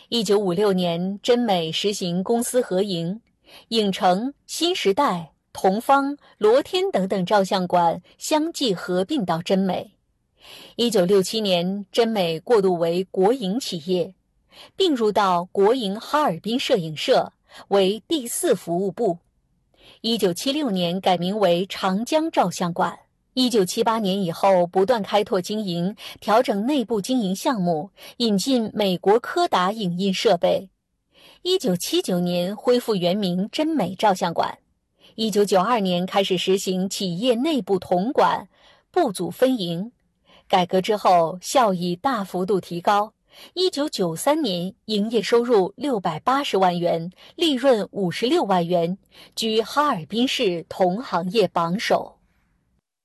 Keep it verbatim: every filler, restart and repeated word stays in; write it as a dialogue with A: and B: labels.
A: 一九五六年，真美实行公私合营，影城、新时代、同方、罗天等等照相馆相继合并到真美。一九六七年，真美过渡为国营企业，并入到国营哈尔滨摄影社，为第四服务部。一九七六年改名为长江照相馆。一九七八年以后，不断开拓经营，调整内部经营项目，引进美国柯达影印设备。一九七九年恢复原名真美照相馆。一九九二年开始实行企业内部统管，部组分营。改革之后，效益大幅度提高。一九九三年营业收入六百八十万元，利润五十六万元，居哈尔滨市同行业榜首。